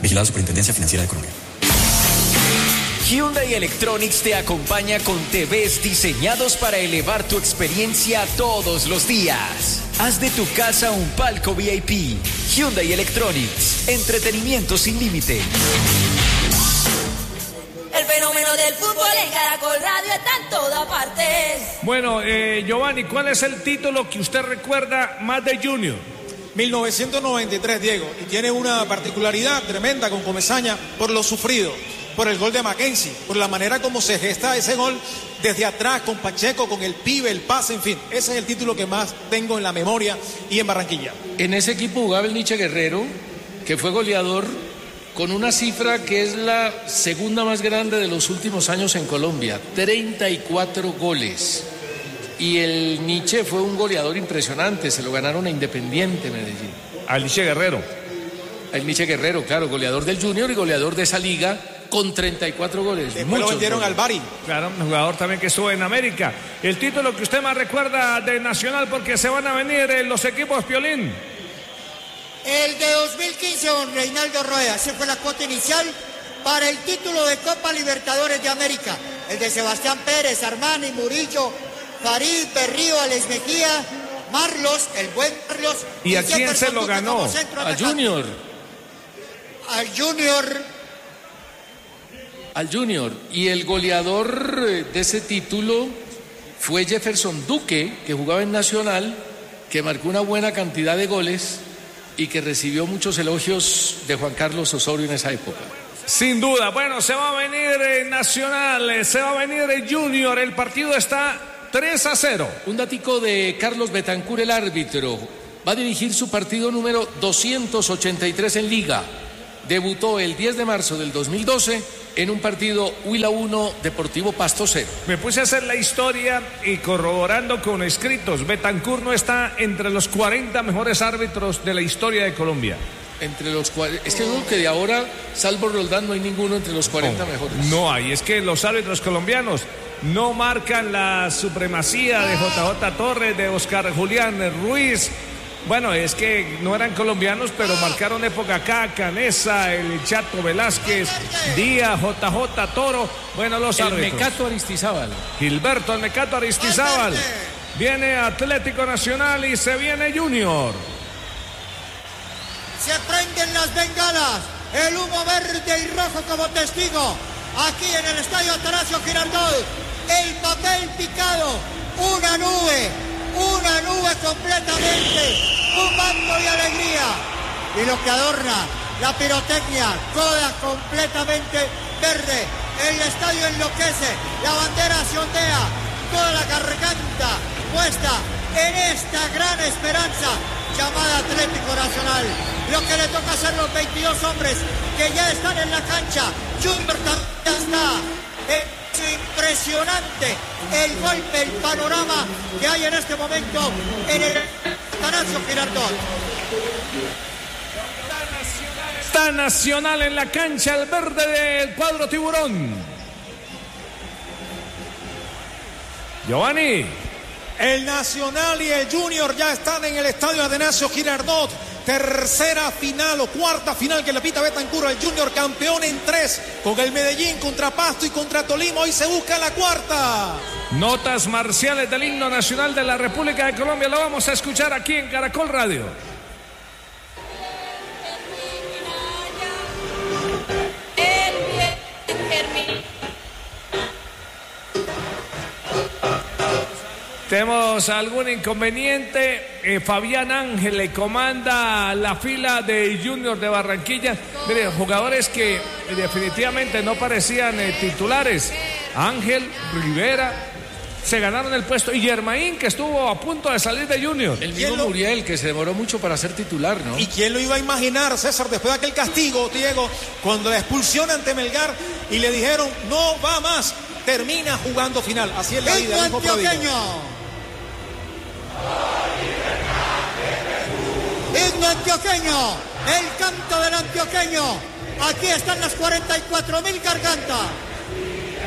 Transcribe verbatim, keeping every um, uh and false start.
Vigilado Superintendencia Financiera de Colombia. Hyundai Electronics te acompaña con T Vs diseñados para elevar tu experiencia todos los días. Haz de tu casa un palco V I P. Hyundai Electronics. Entretenimiento sin límite. El fenómeno del fútbol en Caracol Radio está en todas partes. Bueno, eh, Giovanni, ¿cuál es el título que usted recuerda más de Junior? mil novecientos noventa y tres, Diego. Y tiene una particularidad tremenda con Comesaña por lo sufrido, por el gol de Mackenzie, por la manera como se gesta ese gol desde atrás, con Pacheco, con el pibe, el pase, en fin. Ese es el título que más tengo en la memoria y en Barranquilla. En ese equipo jugaba el Nietzsche Guerrero, que fue goleador con una cifra que es la segunda más grande de los últimos años en Colombia, treinta y cuatro goles. Y el Nietzsche fue un goleador impresionante, se lo ganaron a Independiente Medellín. Al Nietzsche Guerrero. Al Nietzsche Guerrero, claro, goleador del Junior y goleador de esa liga con treinta y cuatro goles. Después lo vendieron goles. al Bari. Claro, un jugador también que estuvo en América. El título que usted más recuerda de Nacional, porque se van a venir eh, los equipos, Piolín. El de dos mil quince con Reinaldo Rueda, esa fue la cuota inicial para el título de Copa Libertadores de América. El de Sebastián Pérez, Armani, Murillo, Farid, Berrío, Alex Mejía, Marlos, el buen Marlos. ¿Y a quién se lo ganó? A Junior. Al Junior. Al Junior. Y el goleador de ese título fue Jefferson Duque, que jugaba en Nacional, que marcó una buena cantidad de goles y que recibió muchos elogios de Juan Carlos Osorio en esa época. Sin duda. Bueno, se va a venir eh, Nacional, eh, se va a venir eh, Junior. El partido está tres a cero. Un datico de Carlos Betancur, el árbitro. Va a dirigir su partido número doscientos ochenta y tres en Liga. Debutó el diez de marzo del dos mil doce en un partido Huila uno, Deportivo Pasto cero. Me puse a hacer la historia y corroborando con escritos. Betancur no está entre los cuarenta mejores árbitros de la historia de Colombia. Entre los cuarenta, es que creo que de ahora, salvo Roldán, no hay ninguno entre los cuarenta no, mejores. No hay, es que los árbitros colombianos no marcan la supremacía de J J Torres, de Oscar Julián Ruiz. Bueno, es que no eran colombianos, pero marcaron época acá, Canesa, el Chato Velázquez, Díaz, J J Toro. Bueno, los el árbitros. Mecato Aristizábal. Gilberto, el Mecato Aristizábal. Viene Atlético Nacional y se viene Junior. Se prenden las bengalas, el humo verde y rojo como testigo. Aquí en el estadio Atanasio Girardot, el papel picado, una nube, una nube completamente, un bando y alegría. Y lo que adorna la pirotecnia, toda completamente verde. El estadio enloquece, la bandera se ondea, toda la garganta puesta en esta gran esperanza llamada Atlético Nacional. Lo que le toca hacer los veintidós hombres que ya están en la cancha. Junior también está. Es impresionante el golpe, el panorama que hay en este momento en el Atanasio Girardot. Está Nacional en la cancha, el verde del cuadro tiburón. Giovanni. El Nacional y el Junior ya están en el estadio Atanasio Girardot. Tercera final o cuarta final que le pita Betancur al Junior, campeón en tres, con el Medellín contra Pasto y contra Tolima. Hoy se busca la cuarta. Notas marciales del himno nacional de la República de Colombia. Lo vamos a escuchar aquí en Caracol Radio. Tenemos algún inconveniente. eh, Fabián Ángel le comanda la fila de Junior de Barranquilla. Mire, jugadores que definitivamente no parecían eh, titulares. Ángel, Rivera, se ganaron el puesto. Y Germain, que estuvo a punto de salir de Junior. El mismo lo... Muriel, que se demoró mucho para ser titular, ¿no? ¿Y quién lo iba a imaginar, César, después de aquel castigo, Diego, cuando la expulsión ante Melgar y le dijeron, no va más, termina jugando final? Así es la vida, el antioqueño. Himno antioqueño, el canto del antioqueño. Aquí están las cuarenta y cuatro mil gargantas.